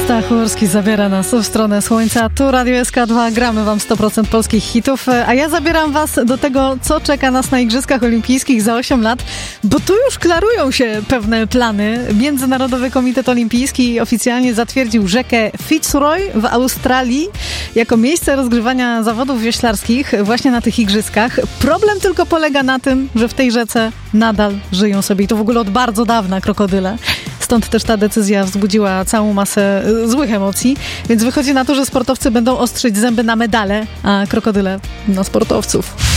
Stachurski zabiera nas w stronę słońca. Tu Radio SK2, gramy wam 100% polskich hitów, a ja zabieram was do tego, co czeka nas na Igrzyskach Olimpijskich za 8 lat, bo tu już klarują się pewne plany. Międzynarodowy Komitet Olimpijski oficjalnie zatwierdził rzekę Fitzroy w Australii jako miejsce rozgrywania zawodów wioślarskich właśnie na tych igrzyskach. Problem tylko polega na tym, że w tej rzece nadal żyją sobie i to w ogóle od bardzo dawna krokodyle. Stąd też ta decyzja wzbudziła całą masę złych emocji, więc wychodzi na to, że sportowcy będą ostrzyć zęby na medale, a krokodyle na sportowców.